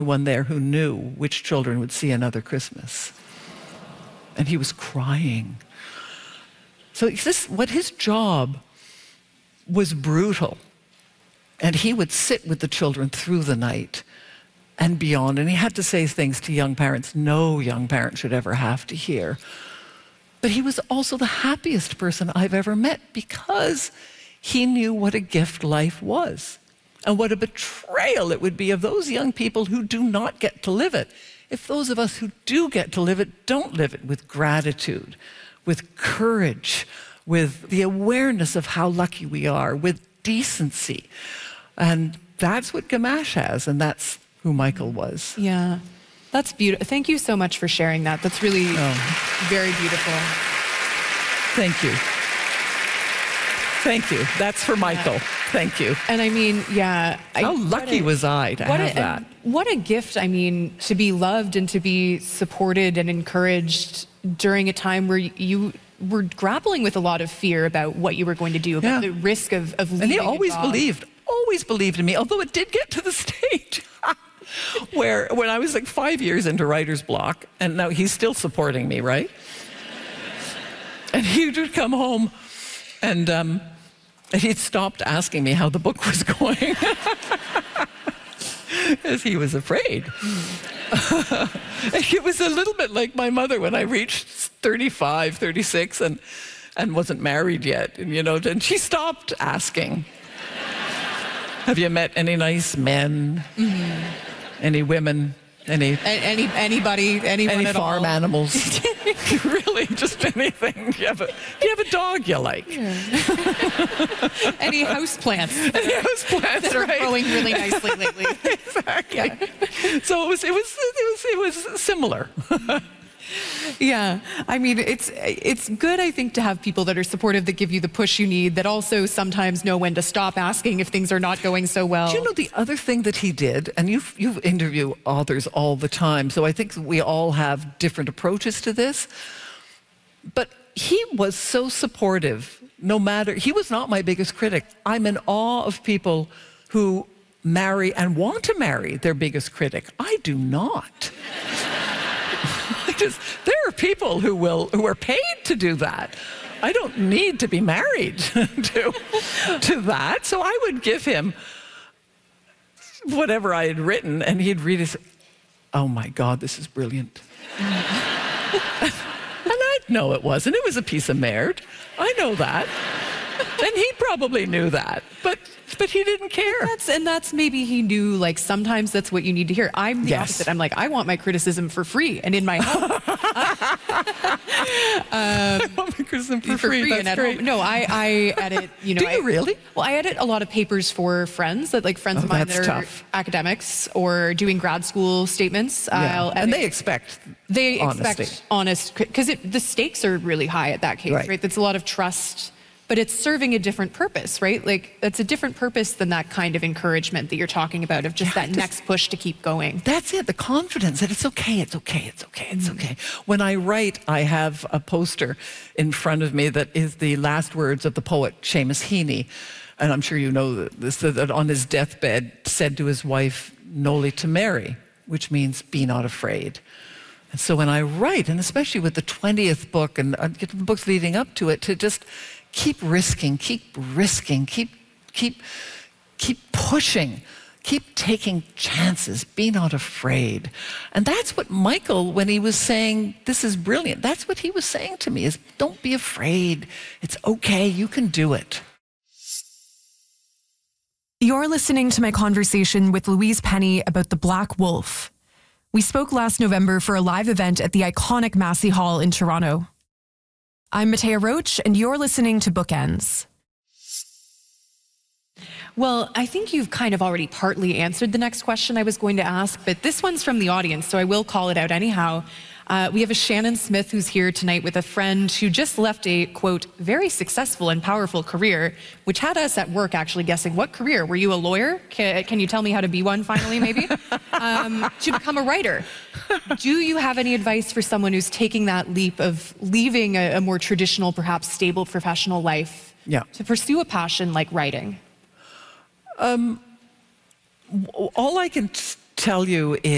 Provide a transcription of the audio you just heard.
one there who knew which children would see another Christmas. And he was crying. So what his job was brutal. And he would sit with the children through the night and beyond. And he had to say things to young parents no young parent should ever have to hear. But he was also the happiest person I've ever met because he knew what a gift life was and what a betrayal it would be of those young people who do not get to live it. If those of us who do get to live it don't live it with gratitude, with courage, with the awareness of how lucky we are, with decency. And that's what Gamache has, and that's who Michael was. Yeah, that's beautiful. Thank you so much for sharing that. That's really very beautiful. Thank you. Thank you. That's for Michael. Thank you. And I mean, yeah. How lucky was I to have that? What a gift, I mean, to be loved and to be supported and encouraged during a time where you were grappling with a lot of fear about what you were going to do, about the risk of leaving. And he always believed in me, although it did get to the stage where when I was like 5 years into writer's block, and now he's still supporting me, right? And he would come home and he'd stopped asking me how the book was going as he was afraid. It was a little bit like my mother when I reached 35, 36 and wasn't married yet. And, and she stopped asking, have you met any nice men? Any women? Anybody? Anyone any at farm all? Animals? Really, just anything. Do you have a dog you like? Yeah. Any house plants? Any house plants that are growing really nicely lately. Exactly. Yeah. So it was similar. Yeah, I mean, it's good, I think, to have people that are supportive, that give you the push you need, that also sometimes know when to stop asking if things are not going so well. Do you know the other thing that he did, and you interview authors all the time, so I think we all have different approaches to this, but he was so supportive, he was not my biggest critic. I'm in awe of people who marry and want to marry their biggest critic. I do not. There are people who are paid to do that. I don't need to be married to that. So I would give him whatever I had written, and he'd read it. Oh my God, this is brilliant. And I'd know it wasn't. It was a piece of merde. I know that. And he probably knew that, but he didn't care. That's maybe he knew, like, sometimes that's what you need to hear. I'm the opposite. I'm like, I want my criticism for free and in my home. I want my criticism for free. That's and great. Home. No, I edit, Do you really? Well, I edit a lot of papers for friends, of mine that are academics or doing grad school statements. Yeah. And they expect honest, because the stakes are really high at that case, right? That's a lot of trust. But it's serving a different purpose, right? Like, that's a different purpose than that kind of encouragement that you're talking about, of just that next push to keep going. That's it, the confidence that it's okay, it's okay, it's okay, it's okay. When I write, I have a poster in front of me that is the last words of the poet Seamus Heaney. And I'm sure you know this, that on his deathbed said to his wife, "Noli timere," which means be not afraid. And so when I write, and especially with the 20th book and the books leading up to it, to just keep risking, keep pushing, keep taking chances, be not afraid. And that's what Michael, when he was saying, this is brilliant, that's what he was saying to me, is don't be afraid. It's okay, you can do it. You're listening to my conversation with Louise Penny about The Black Wolf. We spoke last November for a live event at the iconic Massey Hall in Toronto. I'm Matea Roach, and you're listening to Bookends. Well, I think you've kind of already partly answered the next question I was going to ask, but this one's from the audience, so I will call it out anyhow. We have a Shannon Smith who's here tonight with a friend who just left a, quote, very successful and powerful career, which had us at work actually guessing, what career? Were you a lawyer? Can you tell me how to be one finally, maybe? To become a writer. Do you have any advice for someone who's taking that leap of leaving a more traditional, perhaps stable professional life to pursue a passion like writing? All I can tell you is